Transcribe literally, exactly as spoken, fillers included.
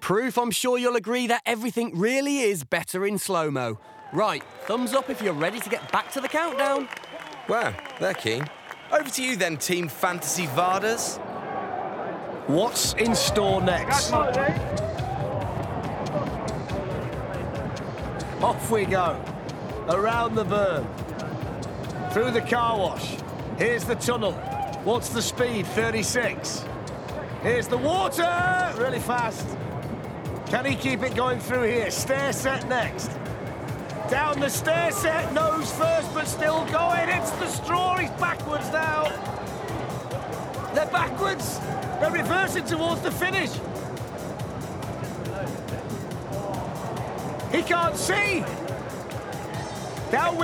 Proof I'm sure you'll agree that everything really is better in slow-mo. Right, thumbs up if you're ready to get back to the countdown. Wow, they're keen. Over to you then, Team Fantasy Varders. What's in store next? Off we go. Around the berm. Through the car wash. Here's the tunnel. What's the speed? thirty-six. Here's the water! Really fast. Can he keep it going through here? Stair set next. Down the stair set, nose first, but still going. It's the straw. He's backwards now. They're backwards. They're reversing towards the finish. He can't see. Down